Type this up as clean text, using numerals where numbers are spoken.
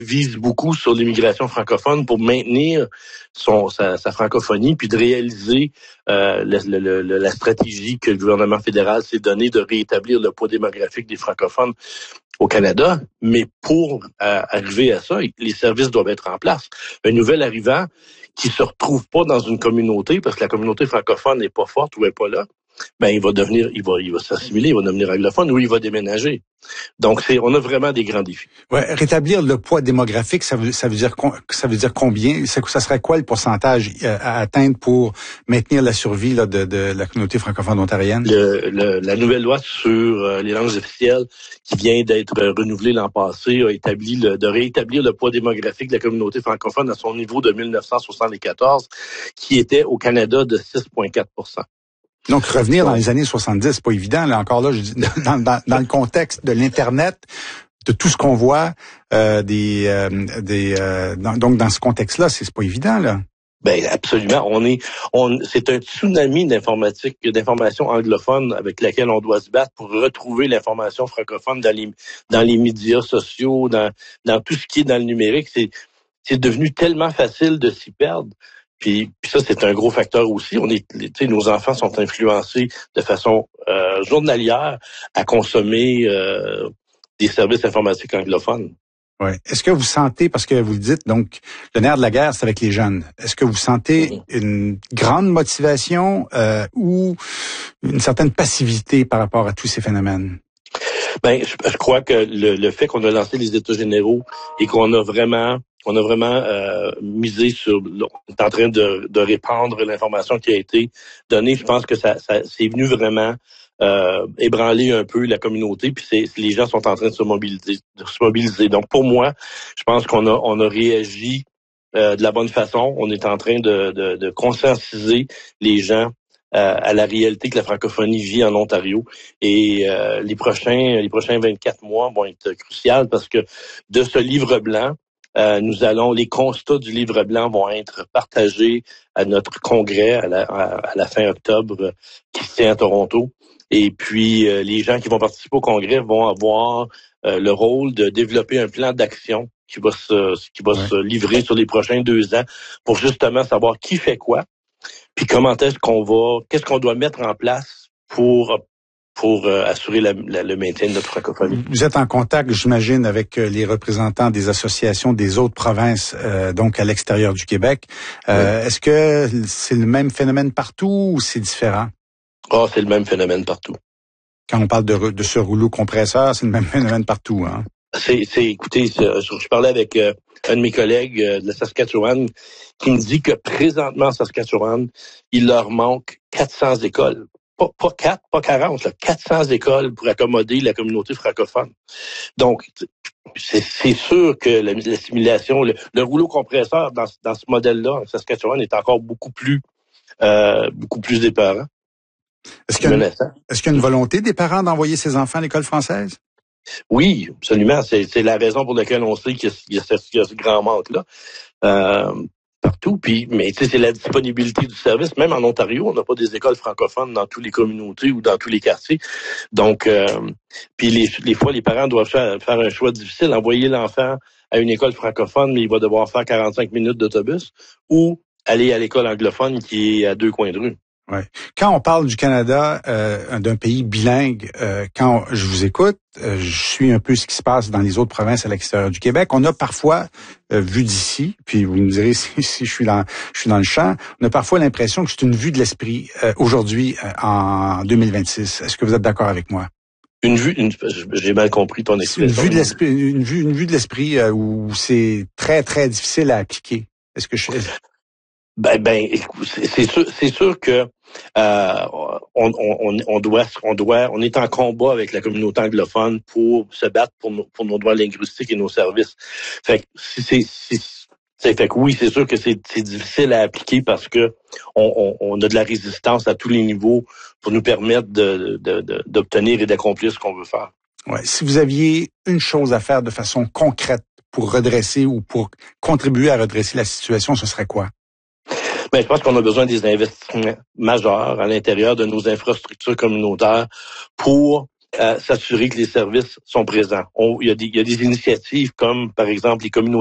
vise beaucoup sur l'immigration francophone pour maintenir sa francophonie, puis de réaliser la stratégie que le gouvernement fédéral s'est donnée de rétablir le poids démographique des francophones au Canada. Mais pour arriver à ça, les services doivent être en place. Un nouvel arrivant qui se retrouve pas dans une communauté, parce que la communauté francophone n'est pas forte ou n'est pas là, ben il va s'assimiler, il va devenir anglophone ou il va déménager. Donc on a vraiment des grands défis. Ouais, rétablir le poids démographique, ça veut dire combien? Ça serait quoi le pourcentage à atteindre pour maintenir la survie là, de la communauté francophone ontarienne? La nouvelle loi sur les langues officielles qui vient d'être renouvelée l'an passé a établi de rétablir le poids démographique de la communauté francophone à son niveau de 1974, qui était au Canada de 6,4 %. Donc, revenir dans les années 70, c'est pas évident. Là, encore là, je dis, dans le contexte de l'Internet, de tout ce qu'on voit, donc dans ce contexte-là, c'est pas évident, là. Ben absolument. C'est un tsunami d'information anglophone avec laquelle on doit se battre pour retrouver l'information francophone dans les médias sociaux, dans tout ce qui est dans le numérique. C'est devenu tellement facile de s'y perdre. Puis ça, c'est un gros facteur aussi. Nos enfants sont influencés de façon journalière à consommer des services informatiques anglophones. Ouais. Est-ce que vous sentez, parce que vous le dites, donc le nerf de la guerre, c'est avec les jeunes. Est-ce que vous sentez une grande motivation ou une certaine passivité par rapport à tous ces phénomènes? Ben, je crois que le fait qu'on a lancé les États généraux et qu'on a vraiment misé sur, on est en train de répandre l'information qui a été donnée. Je pense que ça c'est venu vraiment ébranler un peu la communauté, puis les gens sont en train de se mobiliser. Donc pour moi, je pense qu'on a réagi de la bonne façon. On est en train de conscientiser les gens à la réalité que la francophonie vit en Ontario. Et les prochains 24 mois vont être cruciaux parce que de ce livre blanc, les constats du livre blanc vont être partagés à notre congrès à la fin octobre qui se tient à Toronto. Et puis, les gens qui vont participer au congrès vont avoir le rôle de développer un plan d'action qui va se livrer sur les prochains 2 ans pour justement savoir qui fait quoi, puis qu'est-ce qu'on doit mettre en place pour assurer le maintien de notre francophonie. Vous êtes en contact, j'imagine, avec les représentants des associations des autres provinces, donc à l'extérieur du Québec. Oui. Est-ce que c'est le même phénomène partout ou c'est différent? C'est le même phénomène partout. Quand on parle de ce rouleau compresseur, c'est le même phénomène partout, hein? Écoutez, je parlais avec un de mes collègues de la Saskatchewan qui me dit que présentement en Saskatchewan, il leur manque 400 écoles. Pas 4, pas 40, là, 400 écoles pour accommoder la communauté francophone. Donc, c'est sûr que l'assimilation, le rouleau compresseur dans ce modèle-là en Saskatchewan est encore beaucoup plus épeurant. Est-ce qu'il y a une volonté des parents d'envoyer ses enfants à l'école française? Oui, absolument. C'est la raison pour laquelle on sait qu'il y a ce grand manque-là. Partout, mais tu sais, c'est la disponibilité du service. Même en Ontario, on n'a pas des écoles francophones dans toutes les communautés ou dans tous les quartiers. Donc, puis les fois, les parents doivent faire un choix difficile, envoyer l'enfant à une école francophone, mais il va devoir faire 45 minutes d'autobus, ou aller à l'école anglophone qui est à 2 coins de rue. Ouais. Quand on parle du Canada, d'un pays bilingue, quand je vous écoute, je suis un peu ce qui se passe dans les autres provinces à l'extérieur du Québec. On a parfois vu d'ici, puis vous me direz si je suis dans le champ, on a parfois l'impression que c'est une vue de l'esprit aujourd'hui en 2026. Est-ce que vous êtes d'accord avec moi? J'ai mal compris ton expression. Une vue de l'esprit où c'est très très difficile à appliquer. Est-ce que c'est sûr que on est en combat avec la communauté anglophone pour se battre pour nos droits linguistiques et nos services. Fait que oui, c'est sûr que c'est difficile à appliquer parce que on a de la résistance à tous les niveaux pour nous permettre d'obtenir et d'accomplir ce qu'on veut faire. Ouais, si vous aviez une chose à faire de façon concrète pour redresser ou pour contribuer à redresser la situation, ce serait quoi? Je pense qu'on a besoin des investissements majeurs à l'intérieur de nos infrastructures communautaires pour s'assurer que les services sont présents. Il y a des initiatives comme, par exemple, les communautés